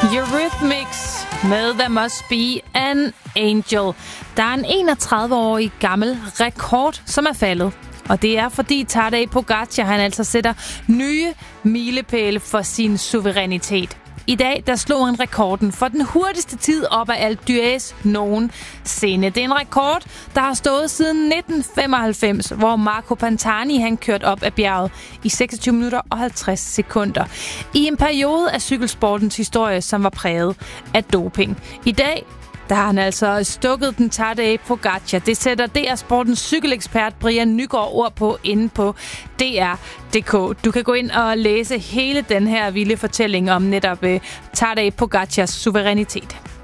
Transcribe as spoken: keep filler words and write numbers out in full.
Eurythmics med There Must Be an Angel. Der er en enogtredive-årig gammel rekord, som er faldet. Og det er fordi Tadej Pogačar, han altså sætter nye milepæle for sin suverænitet. I dag der slog han rekorden for den hurtigste tid op af Alpe d'Huez nogensinde. Det er en rekord, der har stået siden nitten femoghalvfems, hvor Marco Pantani han kørte op af bjerget i seksogtyve minutter og halvtreds sekunder. I en periode af cykelsportens historie, som var præget af doping. I dag der har han altså stukket den Tadej Pogačar. Det sætter D R Sportens cykelekspert Brian Nygaard ord på inde på D R punktum d k. Du kan gå ind og læse hele den her vilde fortælling om netop uh, Tadej Pogačars suverænitet.